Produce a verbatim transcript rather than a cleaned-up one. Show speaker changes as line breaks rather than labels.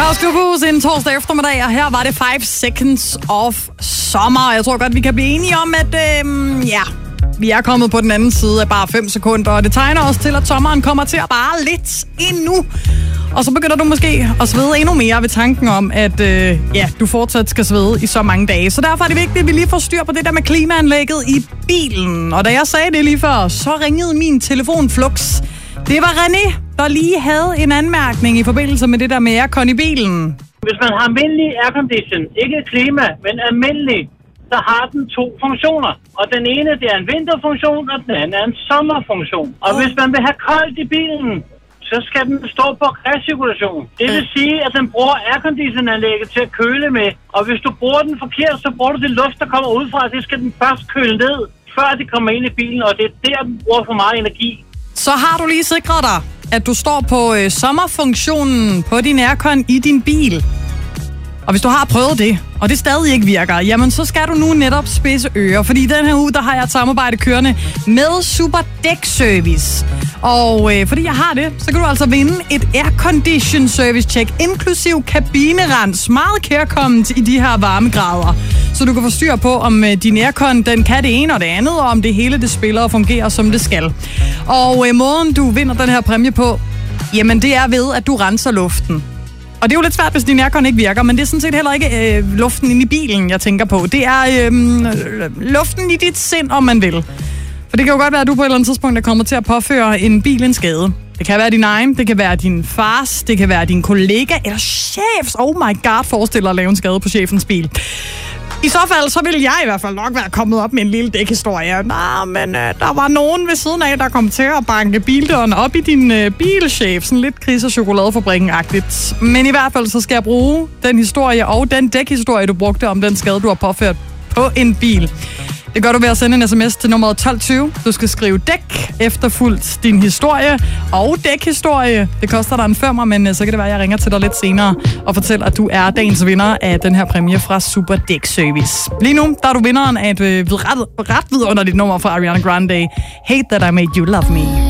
House Clubhus en torsdag eftermiddag, og her var det five seconds of Summer. Jeg tror godt, vi kan blive enige om, at øh, ja, vi er kommet på den anden side af bare fem sekunder, og det tegner også til, at sommeren kommer til at bare lidt endnu. Og så begynder du måske at svede endnu mere ved tanken om, at øh, ja, du fortsat skal svede i så mange dage. Så derfor er det vigtigt, at vi lige får styr på det der med klimaanlægget i bilen. Og da jeg sagde det lige før, så ringede min telefon flux. Det var René, der lige havde en anmærkning i forbindelse med det der med aircon i bilen.
Hvis man har almindelig aircondition, ikke klima, men almindelig, så har den to funktioner. Og den ene, det er en vinterfunktion, og den anden er en sommerfunktion. Og oh. hvis man vil have koldt i bilen, så skal den stå på recirkulation. Det vil sige, at den bruger airconditionanlægget til at køle med. Og hvis du bruger den forkert, så bruger du det luft, der kommer udefra. Det skal den først køle ned, før det kommer ind i bilen. Og det er der, den bruger for meget energi.
Så har du lige sikret dig, at du står på øh, sommerfunktionen på din aircon i din bil. Og hvis du har prøvet det, og det stadig ikke virker, jamen så skal du nu netop spidse ører. Fordi den her uge, der har jeg et samarbejde kørende med Super Dæk Service. Og øh, fordi jeg har det, så kan du altså vinde et aircondition service check, inklusiv kabinerens. Meget kærkomment i de her varmegrader. Så du kan få styr på, om øh, din aircon, den kan det ene og det andet, og om det hele det spiller og fungerer, som det skal. Og øh, måden, du vinder den her præmie på, jamen det er ved, at du renser luften. Og det er jo lidt svært, hvis din aircon ikke virker, men det er sådan set heller ikke øh, luften inde i bilen, jeg tænker på. Det er øh, luften i dit sind, om man vil. For det kan jo godt være, at du på et eller andet tidspunkt er kommet til at påføre en bil en skade. Det kan være din egen, det kan være din fars, det kan være din kollega eller chefs. Oh my god, forestil dig at lave en skade på chefens bil. I så fald, så ville jeg i hvert fald nok være kommet op med en lille dækhistorie. Nå, men øh, der var nogen ved siden af, der kom til at banke bildøren op i din øh, bilchef. Sådan lidt Kris- og chokoladefabrikken-agtigt. Men i hvert fald, så skal jeg bruge den historie og den dækhistorie, du brugte om den skade, du har påført på en bil. Det gør du ved at sende en sms til nummeret tolv tyve. Du skal skrive dæk, efterfulgt din historie og dækhistorie. Det koster dig en femmer, men så kan det være, at jeg ringer til dig lidt senere og fortæller, at du er dagens vinder af den her præmie fra Super Dæk Service. Lige nu, der er du vinderen af et øh, ret, ret vidunderligt nummer fra Ariana Grande. Hate That I Made You Love Me.